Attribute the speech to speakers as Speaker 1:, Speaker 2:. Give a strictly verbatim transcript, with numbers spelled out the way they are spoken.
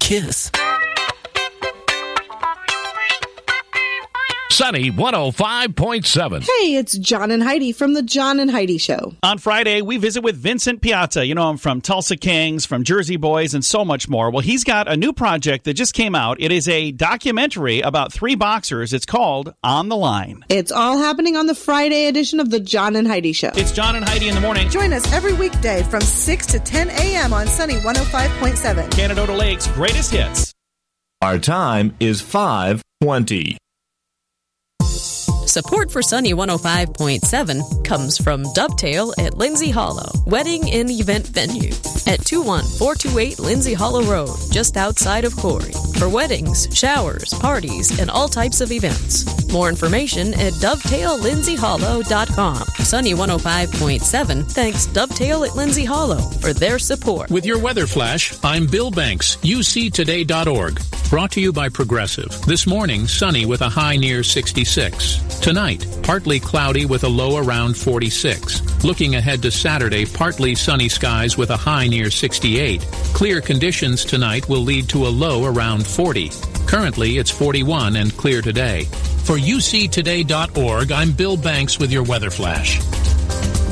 Speaker 1: kiss.
Speaker 2: Sunny one oh five point seven.
Speaker 3: Hey, it's John and Heidi from the John and Heidi Show.
Speaker 4: On Friday, we visit with Vincent Piazza. You know him from Tulsa Kings, from Jersey Boys, and so much more. Well, he's got a new project that just came out. It is a documentary about three boxers. It's called On the Line.
Speaker 3: It's all happening on the Friday edition of the John and Heidi Show.
Speaker 4: It's John and Heidi in the morning.
Speaker 5: Join us every weekday from six to ten a.m. on Sunny one oh five point seven.
Speaker 4: Canadota Lake's greatest hits.
Speaker 6: Our time is five twenty.
Speaker 7: Support for Sunny one oh five point seven comes from Dovetail at Lindsay Hollow, wedding and event venue at two one four two eight Lindsay Hollow Road, just outside of Corey. For weddings, showers, parties, and all types of events. More information at dovetail lindsay hollow dot com. Sunny one oh five point seven thanks Dovetail at Lindsay Hollow for their support.
Speaker 8: With your weather flash, I'm Bill Banks, U C today dot org. Brought to you by Progressive. This morning, sunny with a high near sixty-six. Tonight, partly cloudy with a low around forty-six. Looking ahead to Saturday, partly sunny skies with a high near sixty-eight. Clear conditions tonight will lead to a low around forty. Currently, it's forty-one and clear today. For U C today dot org, I'm Bill Banks with your weather flash.